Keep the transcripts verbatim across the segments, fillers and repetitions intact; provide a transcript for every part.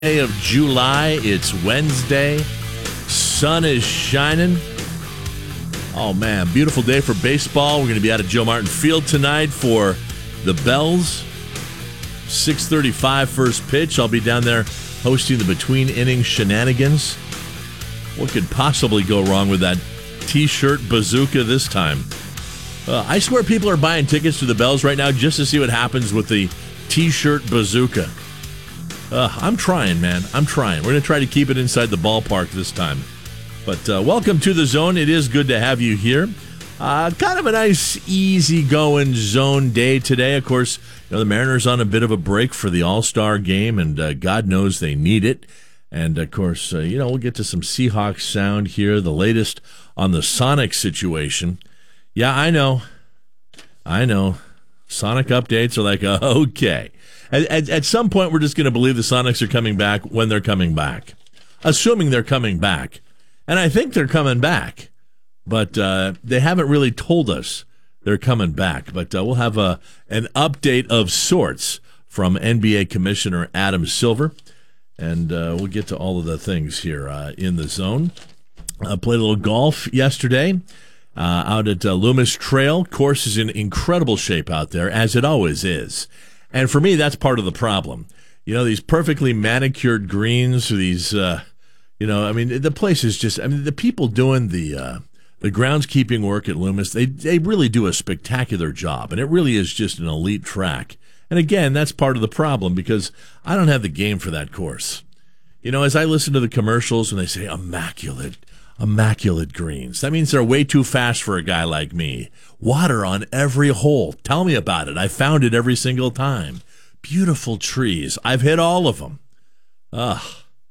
Day of July. It's Wednesday. Sun is shining. Oh, man. Beautiful day for baseball. We're going to be out at Joe Martin Field tonight for the Bells. six thirty-five first pitch. I'll be down there hosting the between innings shenanigans. What could possibly go wrong with that T-shirt bazooka this time? Uh, I swear people are buying tickets to the Bells right now just to see what happens with the T-shirt bazooka. Uh, I'm trying, man. I'm trying. We're going to try to keep it inside the ballpark this time. But uh, welcome to the Zone. It is good to have you here. Uh, kind of a nice, easy-going Zone day today. Of course, you know, the Mariners on a bit of a break for the All-Star game, and uh, God knows they need it. And, of course, uh, you know, we'll get to some Seahawks sound here, the latest on the Sonic situation. Yeah, I know. I know. Sonic updates are like, uh, okay. At, at, at some point, we're just going to believe the Sonics are coming back when they're coming back, assuming they're coming back. And I think they're coming back, but uh, they haven't really told us they're coming back. But uh, we'll have a, an update of sorts from N B A Commissioner Adam Silver, and uh, we'll get to all of the things here uh, in the Zone. I played a little golf yesterday uh, out at uh, Loomis Trail. Course is in incredible shape out there, as it always is. And for me, that's part of the problem. You know, these perfectly manicured greens, these, uh, you know, I mean, the place is just, I mean, the people doing the uh, the groundskeeping work at Loomis, they, they really do a spectacular job. And it really is just an elite track. And again, that's part of the problem because I don't have the game for that course. You know, as I listen to the commercials and they say immaculate, immaculate greens, that means they're way too fast for a guy like me. Water on every hole. Tell me about it. I found it every single time. Beautiful trees. I've hit all of them. Ugh.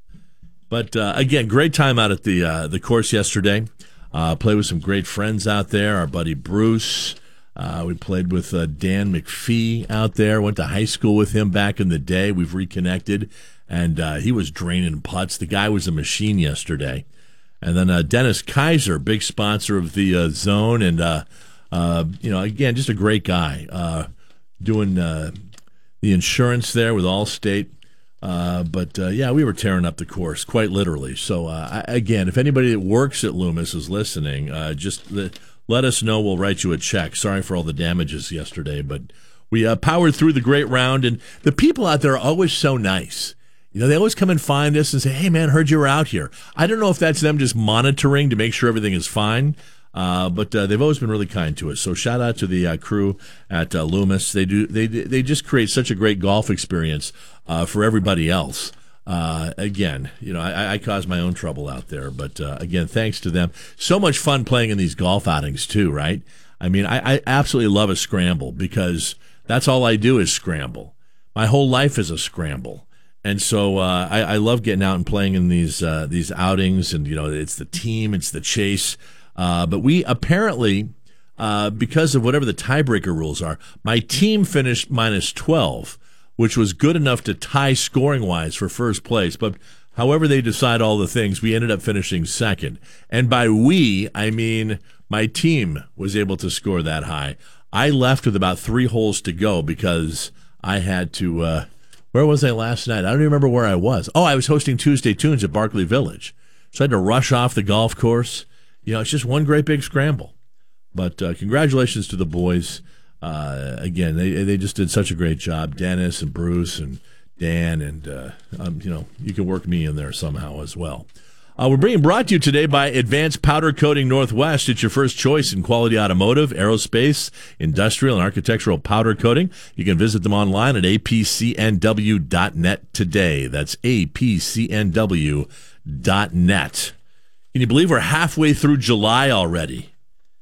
But uh, again, great time out at the uh, the course yesterday. Uh, played with some great friends out there. Our buddy Bruce. Uh, we played with uh, Dan McPhee out there. Went to high school with him back in the day. We've reconnected, and uh, he was draining putts. The guy was a machine yesterday. And then uh, Dennis Kaiser, big sponsor of the uh, Zone, and uh, uh, you know, again, just a great guy uh, doing uh, the insurance there with Allstate. Uh, but uh, yeah, we were tearing up the course, quite literally. So uh, I, again, if anybody that works at Loomis is listening, uh, just let, let us know. We'll write you a check. Sorry for all the damages yesterday, but we uh, powered through the great round, and the people out there are always so nice. You know, they always come and find us and say, hey, man, heard you were out here. I don't know if that's them just monitoring to make sure everything is fine, uh, but uh, they've always been really kind to us. So shout out to the uh, crew at uh, Loomis. They do they they just create such a great golf experience uh, for everybody else. Uh, again, you know, I, I cause my own trouble out there, but uh, again, thanks to them. So much fun playing in these golf outings too, right? I mean, I, I absolutely love a scramble because that's all I do is scramble. My whole life is a scramble. And so uh, I, I love getting out and playing in these uh, these outings, and you know it's the team, it's the chase. Uh, but we apparently, uh, because of whatever the tiebreaker rules are, my team finished minus twelve, which was good enough to tie scoring wise for first place. But however they decide all the things, we ended up finishing second. And by we, I mean my team was able to score that high. I left with about three holes to go because I had to. Uh, Where was I last night? I don't even remember where I was. Oh, I was hosting Tuesday Tunes at Barclay Village. So I had to rush off the golf course. You know, it's just one great big scramble. But uh, congratulations to the boys. Uh, again, they they just did such a great job. Dennis and Bruce and Dan, and, uh, um, you know, you can work me in there somehow as well. Uh, we're being brought to you today by Advanced Powder Coating Northwest. It's your first choice in quality automotive, aerospace, industrial, and architectural powder coating. You can visit them online at a p c n w dot net today. That's a p c n w dot net. Can you believe we're halfway through July already?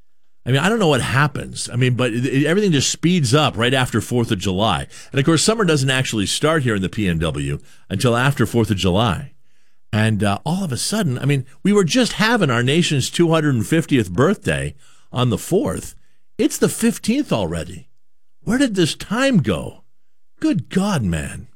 I mean, I don't know what happens. I mean, but it, it, everything just speeds up right after fourth of July. And, of course, summer doesn't actually start here in the P N W until after fourth of July. And uh, all of a sudden, I mean, we were just having our nation's two hundred fiftieth birthday on the fourth. It's the fifteenth already. Where did this time go? Good God, man.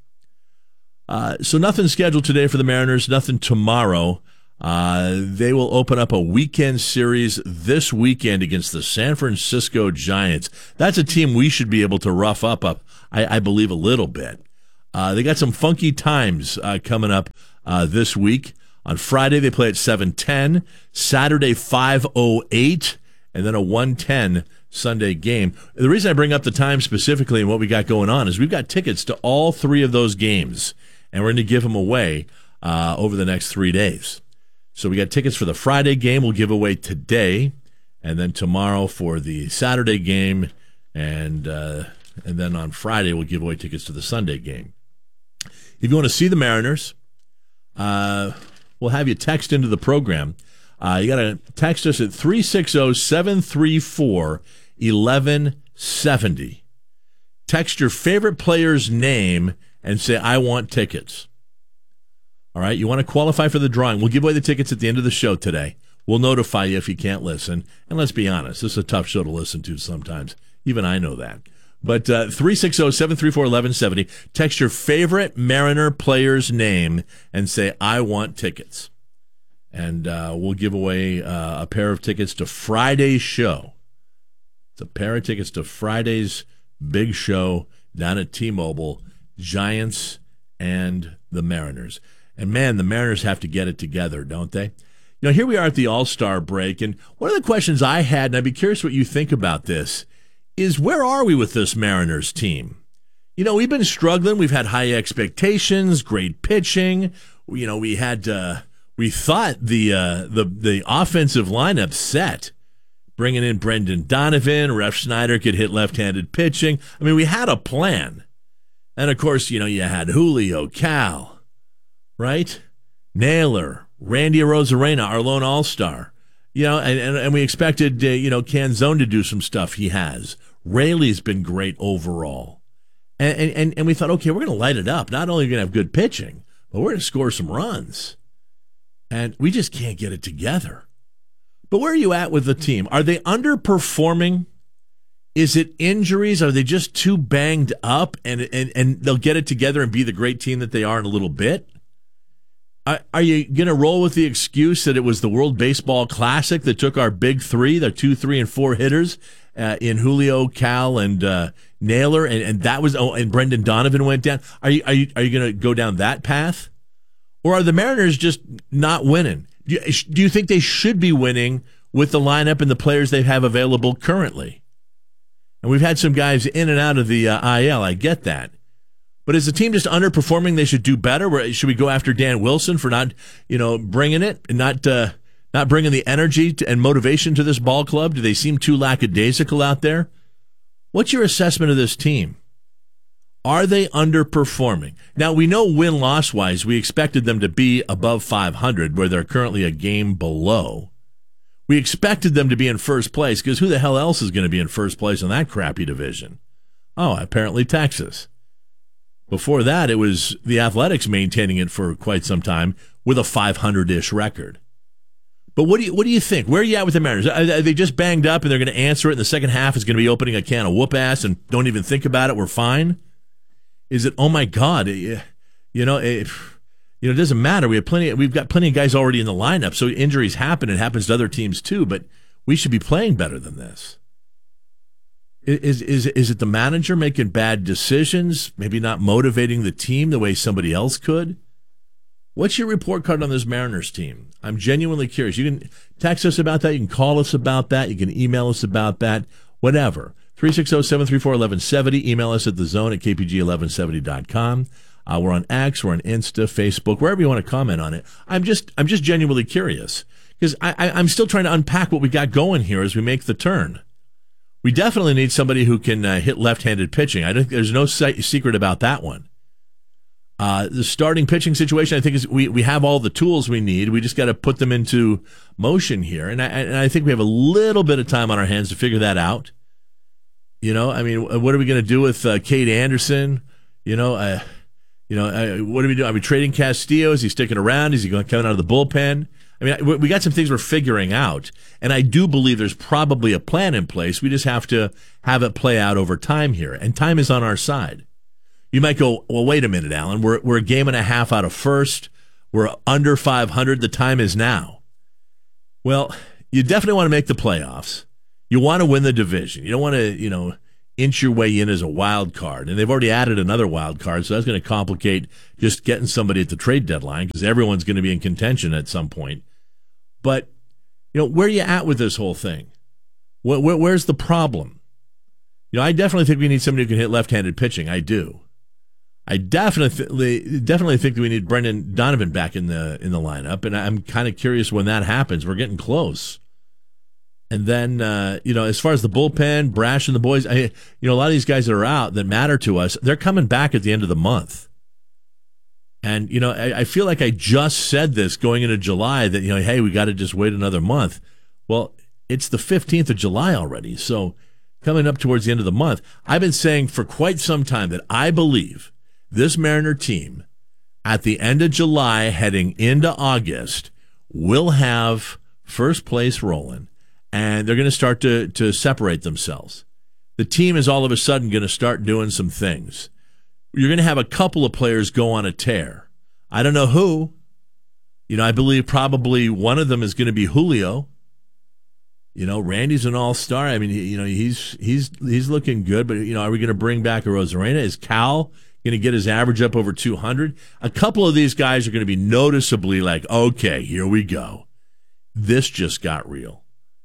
Uh, so nothing scheduled today for the Mariners, nothing tomorrow. Uh, they will open up a weekend series this weekend against the San Francisco Giants. That's a team we should be able to rough up, up I, I believe, a little bit. Uh, they got some funky times uh, coming up uh, this week. On Friday, they play at seven ten. Saturday, five oh eight. And then a one ten Sunday game. The reason I bring up the time specifically and what we got going on is we've got tickets to all three of those games, and we're going to give them away uh, over the next three days. So we got tickets for the Friday game we'll give away today, and then tomorrow for the Saturday game, and uh, and then on Friday we'll give away tickets to the Sunday game. If you want to see the Mariners, uh, we'll have you text into the program. Uh, you got to text us at three six zero, seven three four, one one seven zero. Text your favorite player's name and say, I want tickets. All right, you want to qualify for the drawing. We'll give away the tickets at the end of the show today. We'll notify you if you can't listen. And let's be honest, this is a tough show to listen to sometimes. Even I know that. But uh, three six zero, seven three four, one one seven zero. Text your favorite Mariner player's name and say, I want tickets. And uh, we'll give away uh, a pair of tickets to Friday's show. It's a pair of tickets to Friday's big show down at T-Mobile, Giants and the Mariners. And, man, the Mariners have to get it together, don't they? You know, here we are at the All-Star break, and one of the questions I had, and I'd be curious what you think about this, is where are we with this Mariners team? You know, we've been struggling. We've had high expectations, great pitching. You know, we had... Uh, We thought the uh, the the offensive lineup set, bringing in Brendan Donovan, Ref Snyder could hit left-handed pitching. I mean, we had a plan. And, of course, you know, you had Julio, Cal, right? Naylor, Randy Arozarena, our lone all-star. You know, and, and, and we expected, uh, you know, Canzone to do some stuff he has. Raley's been great overall. And, and, and we thought, okay, we're going to light it up. Not only are we going to have good pitching, but we're going to score some runs. And we just can't get it together. But where are you at with the team? Are they underperforming? Is it injuries? Are they just too banged up and and, and they'll get it together and be the great team that they are in a little bit? Are, are you going to roll with the excuse that it was the World Baseball Classic that took our big three, the two, three, and four hitters uh, in Julio, Cal, and uh, Naylor, and, and that was oh, and Brendan Donovan went down? Are you are you are you going to go down that path? Or are the Mariners just not winning? Do you, do you think they should be winning with the lineup and the players they have available currently? And we've had some guys in and out of the uh, I L. I get that. But is the team just underperforming? They should do better. Should we go after Dan Wilson for not, you know, bringing it and not uh, not bringing the energy to, and motivation to this ball club? Do they seem too lackadaisical out there? What's your assessment of this team? Are they underperforming? Now, we know win-loss-wise, we expected them to be above five hundred, where they're currently a game below. We expected them to be in first place, because who the hell else is going to be in first place in that crappy division? Oh, apparently Texas. Before that, it was the Athletics maintaining it for quite some time with a five hundred-ish record. But what do you what do you think? Where are you at with the Mariners? Are, are they just banged up and they're going to answer it in the second half? Is going to be opening a can of whoop-ass and don't even think about it, we're fine? Is it, oh my God, you know, it, you know, it doesn't matter. We have plenty. We've got plenty of guys already in the lineup, so injuries happen. It happens to other teams too. But we should be playing better than this. Is is is it the manager making bad decisions? Maybe not motivating the team the way somebody else could? What's your report card on this Mariners team? I'm genuinely curious. You can text us about that. You can call us about that. You can email us about that. Whatever. three six zero, seven three four, one one seven zero. Email us at the zone at k p g eleven seventy dot com. Uh, we're on X, we're on Insta, Facebook, wherever you want to comment on it. I'm just I'm just genuinely curious because I, I, I'm still trying to unpack what we got going here as we make the turn. We definitely need somebody who can uh, hit left-handed pitching. I think there's no secret about that one. Uh, the starting pitching situation, I think, is we, we have all the tools we need. We just got to put them into motion here. And I, and I think we have a little bit of time on our hands to figure that out. You know, I mean, what are we going to do with uh, Cade Anderson? You know, uh, you know, uh, what are we doing? Are we trading Castillo? Is he sticking around? Is he going coming out of the bullpen? I mean, we got some things we're figuring out, and I do believe there's probably a plan in place. We just have to have it play out over time here, and time is on our side. You might go, well, wait a minute, Alan. We're we're a game and a half out of first. We're under five hundred. The time is now. Well, you definitely want to make the playoffs. You want to win the division. You don't want to, you know, inch your way in as a wild card. And they've already added another wild card, so that's going to complicate just getting somebody at the trade deadline because everyone's going to be in contention at some point. But, you know, where are you at with this whole thing? Where, where, where's the problem? You know, I definitely think we need somebody who can hit left-handed pitching. I do. I definitely definitely think that we need Brendan Donovan back in the in the lineup, and I'm kind of curious when that happens. We're getting close. And then, uh, you know, as far as the bullpen, Brash and the boys, I, you know, a lot of these guys that are out that matter to us, they're coming back at the end of the month. And, you know, I, I feel like I just said this going into July that, you know, hey, we got to just wait another month. Well, it's the fifteenth of July already. So coming up towards the end of the month, I've been saying for quite some time that I believe this Mariner team at the end of July heading into August will have first place rolling. And they're going to start to, to separate themselves. The team is all of a sudden going to start doing some things. You're going to have a couple of players go on a tear. I don't know who. You know, I believe probably one of them is going to be Julio. You know, Randy's an all-star. I mean, you know, he's he's he's looking good. But, you know, are we going to bring back a Rosarena? Is Cal going to get his average up over two hundred? A couple of these guys are going to be noticeably like, okay, here we go. This just got real.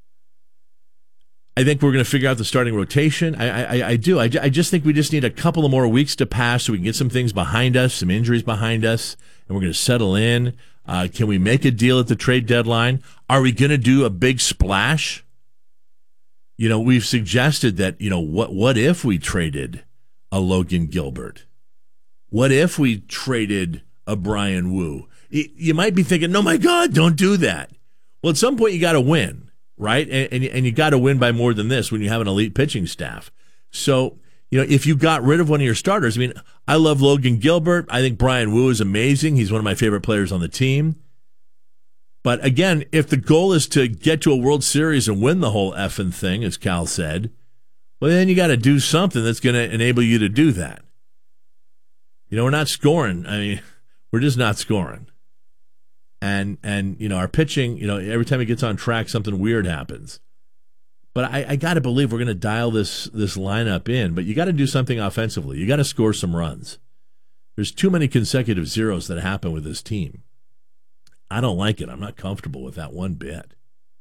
I think we're going to figure out the starting rotation. I, I, I do. I, I just think we just need a couple of more weeks to pass so we can get some things behind us, some injuries behind us, and we're going to settle in. Uh, can we make a deal at the trade deadline? Are we going to do a big splash? You know, we've suggested that, you know, what what if we traded a Logan Gilbert? What if we traded a Brian Wu? You might be thinking, no, my God, don't do that. Well, at some point you got to win. Right? And, and, and you got to win by more than this when you have an elite pitching staff. So, you know, if you got rid of one of your starters, I mean, I love Logan Gilbert. I think Brian Wu is amazing. He's one of my favorite players on the team. But again, if the goal is to get to a World Series and win the whole effing thing, as Cal said, well, then you got to do something that's going to enable you to do that. You know, we're not scoring. I mean, we're just not scoring. And, and you know, our pitching, you know, every time it gets on track, something weird happens. But I, I got to believe we're going to dial this this lineup in. But you got to do something offensively. You got to score some runs. There's too many consecutive zeros that happen with this team. I don't like it. I'm not comfortable with that one bit.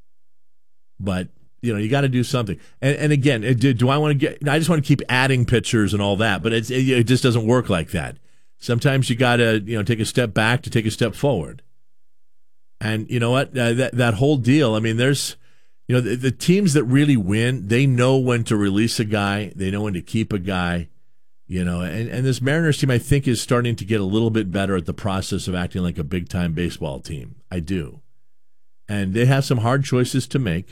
But, you know, you got to do something. And, and again, do, do I want to get – I just want to keep adding pitchers and all that. But it's, it, it just doesn't work like that. Sometimes you got to, you know, take a step back to take a step forward. And you know what? Uh, that that whole deal. I mean, there's, you know, the, the teams that really win, they know when to release a guy, they know when to keep a guy, you know. And and this Mariners team, I think, is starting to get a little bit better at the process of acting like a big time baseball team. I do, and they have some hard choices to make.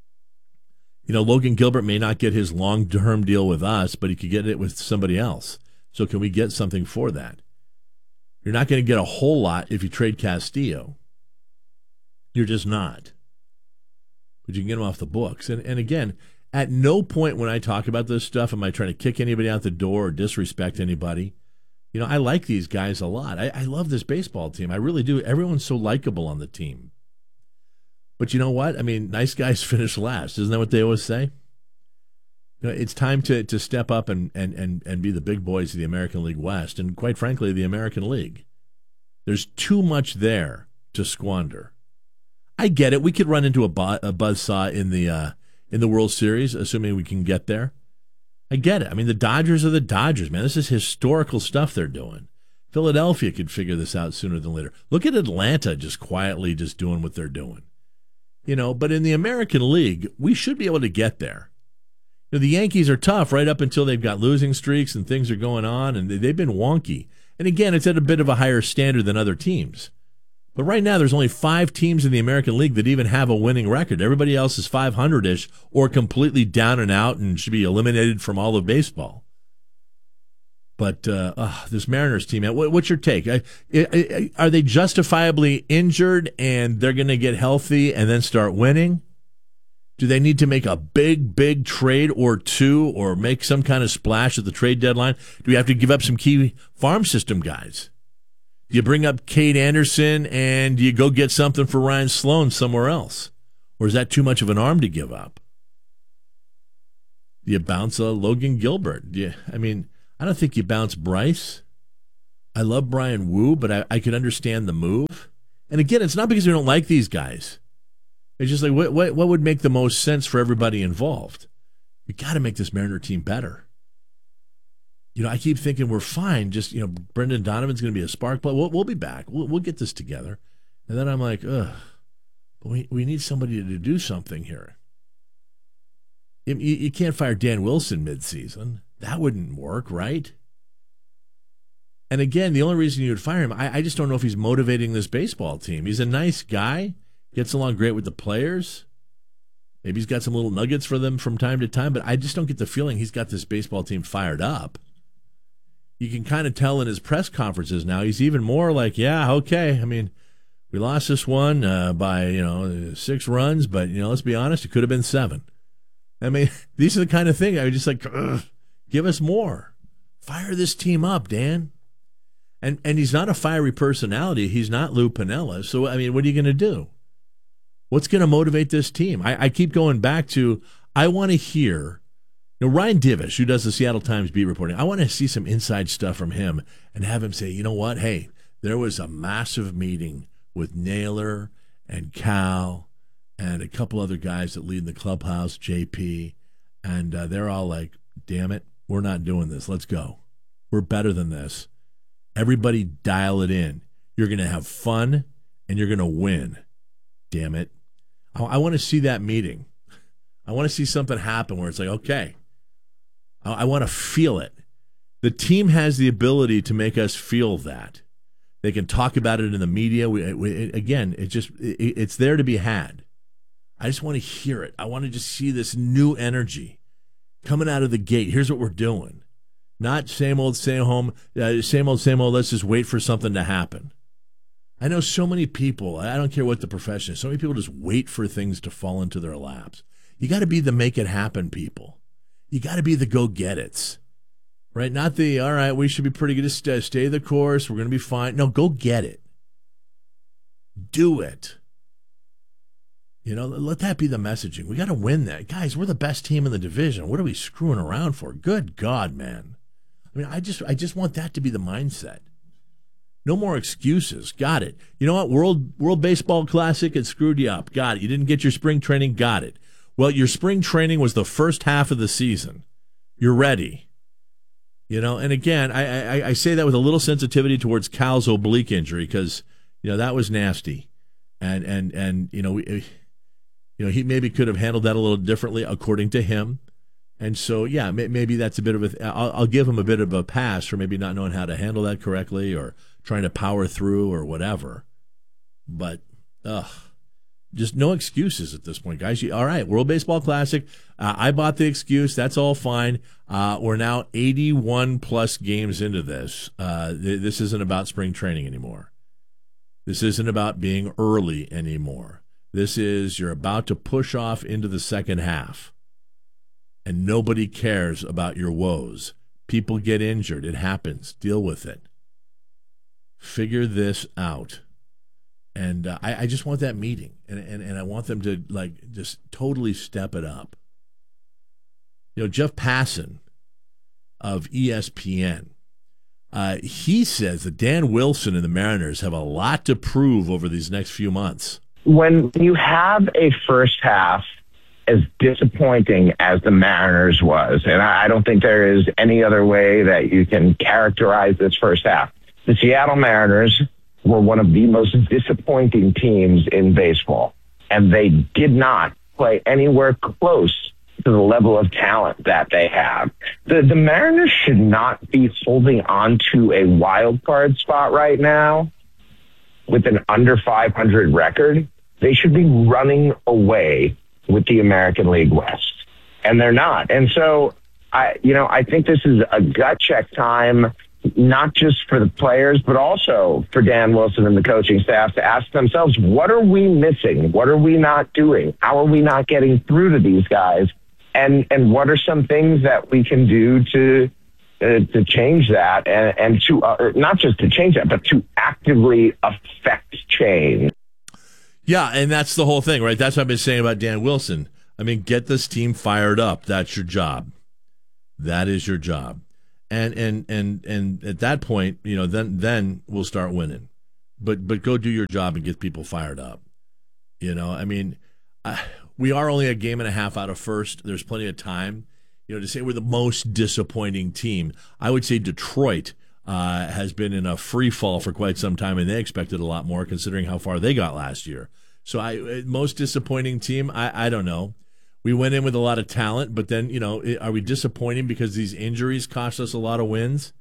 You know, Logan Gilbert may not get his long term deal with us, but he could get it with somebody else. So can we get something for that? You're not going to get a whole lot if you trade Castillo. You're just not. But you can get him off the books. And and again, at no point when I talk about this stuff am I trying to kick anybody out the door or disrespect anybody. You know, I like these guys a lot. I, I love this baseball team. I really do. Everyone's so likable on the team. But you know what? I mean, nice guys finish last. Isn't that what they always say? You know, it's time to, to step up and, and, and, and be the big boys of the American League West and, quite frankly, the American League. There's too much there to squander. I get it. We could run into a, bu- a buzzsaw in the uh, in the World Series, assuming we can get there. I get it. I mean, the Dodgers are the Dodgers, man. This is historical stuff they're doing. Philadelphia could figure this out sooner than later. Look at Atlanta just quietly just doing what they're doing. You know, but in the American League, we should be able to get there. You know, the Yankees are tough right up until they've got losing streaks and things are going on, and they've been wonky. And again, it's at a bit of a higher standard than other teams. But right now, there's only five teams in the American League that even have a winning record. Everybody else is five hundred-ish or completely down and out and should be eliminated from all of baseball. But uh, uh, this Mariners team, what, what's your take? I, I, are they justifiably injured and they're going to get healthy and then start winning? Do they need to make a big, big trade or two or make some kind of splash at the trade deadline? Do we have to give up some key farm system guys? Do you bring up Cade Anderson and do you go get something for Ryan Sloan somewhere else? Or is that too much of an arm to give up? Do you bounce uh, Logan Gilbert? Do you, I mean, I don't think you bounce Bryce. I love Brian Wu, but I, I could understand the move. And again, it's not because we don't like these guys. It's just like, what what, what would make the most sense for everybody involved? We got to make this Mariner team better. You know, I keep thinking we're fine. Just, you know, Brendan Donovan's going to be a spark plug. We'll, we'll be back. We'll, we'll get this together. And then I'm like, ugh, but we, we need somebody to do something here. You, you can't fire Dan Wilson midseason. That wouldn't work, right? And again, the only reason you would fire him, I, I just don't know if he's motivating this baseball team. He's a nice guy, gets along great with the players. Maybe he's got some little nuggets for them from time to time, but I just don't get the feeling he's got this baseball team fired up. You can kind of tell in his press conferences now, he's even more like, yeah, okay. I mean, we lost this one uh, by, you know, six runs, but, you know, let's be honest, it could have been seven. I mean, these are the kind of things I would just like, give us more. Fire this team up, Dan. And and he's not a fiery personality. He's not Lou Piniella. So, I mean, what are you going to do? What's going to motivate this team? I, I keep going back to, I want to hear, you know, Ryan Divish, who does the Seattle Times beat reporting, I want to see some inside stuff from him and have him say, you know what, hey, there was a massive meeting with Naylor and Cal and a couple other guys that lead in the clubhouse, J P, and uh, they're all like, damn it, we're not doing this. Let's go. We're better than this. Everybody dial it in. You're going to have fun, and you're going to win. Damn it. I, I want to see that meeting. I want to see something happen where it's like, okay, I, I want to feel it. The team has the ability to make us feel that. They can talk about it in the media. We, we, it, again, it just it, it's there to be had. I just want to hear it. I want to just see this new energy coming out of the gate. Here's what we're doing. Not same old, same home, uh, same old, same old, let's just wait for something to happen. I know so many people, I don't care what the profession is, so many people just wait for things to fall into their laps. You got to be the make it happen people. You got to be the go-get-its, right? Not the, all right, we should be pretty good to stay, stay the course, we're going to be fine. No, go get it. Do it. You know, let that be the messaging. We got to win that. Guys, we're the best team in the division. What are we screwing around for? Good God, man. I mean, I just I just want that to be the mindset. No more excuses. Got it. You know what? World World Baseball Classic, it screwed you up. Got it. You didn't get your spring training. Got it. Well, your spring training was the first half of the season. You're ready. You know, and again, I, I, I say that with a little sensitivity towards Cal's oblique injury because, you know, that was nasty. And, and, and you know, we, you know, he maybe could have handled that a little differently according to him. And so, yeah, maybe that's a bit of a, I'll, I'll give him a bit of a pass for maybe not knowing how to handle that correctly or trying to power through or whatever. But, ugh, just no excuses at this point, guys. You, all right, World Baseball Classic. Uh, I bought the excuse. That's all fine. Uh, we're now eighty-one plus games into this. Uh, th- this isn't about spring training anymore. This isn't about being early anymore. This is you're about to push off into the second half. And nobody cares about your woes. People get injured. It happens. Deal with it. Figure this out. And uh, I, I just want that meeting. And, and, and I want them to, like, just totally step it up. You know, Jeff Passan of E S P N, uh, he says that Dan Wilson and the Mariners have a lot to prove over these next few months. When you have a first half as disappointing as the Mariners was, and I don't think there is any other way that you can characterize this first half. The Seattle Mariners were one of the most disappointing teams in baseball, and they did not play anywhere close to the level of talent that they have. The, the Mariners should not be holding on to a wild card spot right now with an under five hundred record. They should be running away with the American League West, and they're not. And so, I, you know, I think this is a gut check time, not just for the players, but also for Dan Wilson and the coaching staff to ask themselves, what are we missing? What are we not doing? How are we not getting through to these guys? And and what are some things that we can do to uh, to change that and, and to uh, not just to change that, but to actively affect change? Yeah, and that's the whole thing, right? That's what I've been saying about Dan Wilson. I mean, get this team fired up. That's your job. That is your job. And and and and at that point, you know, then then we'll start winning. But but go do your job and get people fired up. You know, I mean, I, we are only a game and a half out of first. There's plenty of time. You know, to say we're the most disappointing team, I would say Detroit uh, has been in a free fall for quite some time, and they expected a lot more considering how far they got last year. So, I most disappointing team, I, I don't know. We went in with a lot of talent, but then, you know, are we disappointing because these injuries cost us a lot of wins?